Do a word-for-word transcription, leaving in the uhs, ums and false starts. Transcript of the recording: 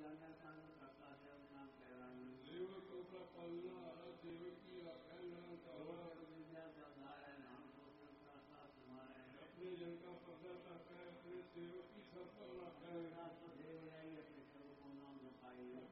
सेवक का पलना सेवकी कहना अपने जन का पता तक है अपने सेवक की सफल अपने